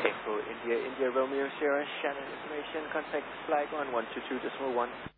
Echo India Romeo Sierra Shannon information contact flag on 122.1.